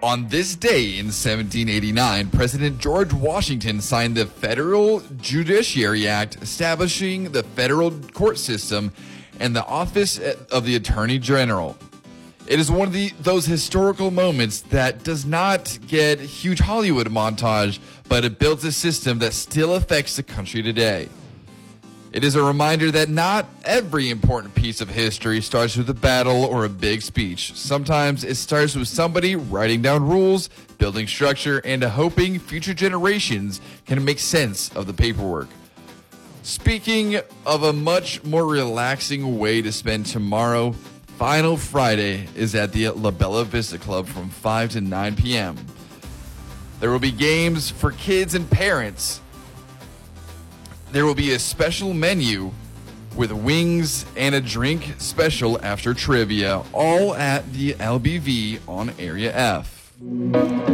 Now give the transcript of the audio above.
On this day in 1789, President George Washington signed the Federal Judiciary Act, establishing the federal court system and the office of the Attorney General. It is one of those historical moments that does not get huge Hollywood montage, but it builds a system that still affects the country today. It is a reminder that not every important piece of history starts with a battle or a big speech. Sometimes it starts with somebody writing down rules, building structure, and hoping future generations can make sense of the paperwork. Speaking of a much more relaxing way to spend tomorrow, Final Friday is at the La Bella Vista Club from 5 to 9 p.m. There will be games for kids and parents. There will be a special menu with wings and a drink special after trivia, all at the LBV on Area F.